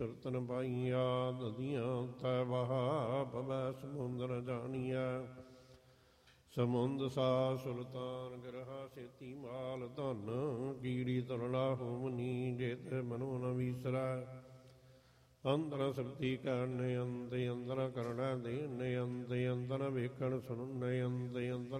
ਸੁਰਤਨ ਪਾਈਆ ਨਦੀਆਂ ਤੈ ਵਹਾ ਪਵੈ ਸਮੁੰਦਰ ਜਾਣੀਐ ਸਮੁੰਦ ਸਾ ਸੁਲਤਾਨ ਗ੍ਰਹਾ ਸੇਤੀ ਮਾਲ ਧਨ ਕੀੜੀ ਤਰਲਾ ਹੋਮਨੀ ਜੇਤ ਮਨੋ ਨ ਵੀਸਰੈ ਅੰਦਰ ਸਬਤੀ ਕਰਨ ਅੰਤ ਅੰਦਰ ਕਰਣਾ ਦੇਣ ਅੰਤ ਅੰਦਰ ਵੇਖਣ ਸੁਣਨ ਅੰਤ ਅੰਦਰ